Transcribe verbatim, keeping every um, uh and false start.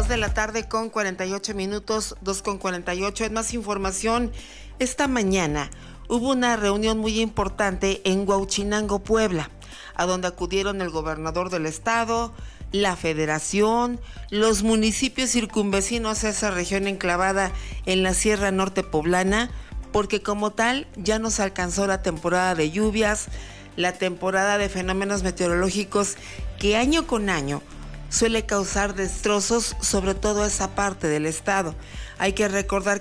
Dos de la tarde con cuarenta y ocho minutos, dos con cuarenta y ocho. En más información, esta mañana hubo una reunión muy importante en Huauchinango, Puebla, a donde acudieron el gobernador del estado, la federación, los municipios circunvecinos a esa región enclavada en la Sierra Norte Poblana, porque como tal ya nos alcanzó la temporada de lluvias, la temporada de fenómenos meteorológicos que año con año suele causar destrozos, sobre todo esa parte del estado. Hay que recordar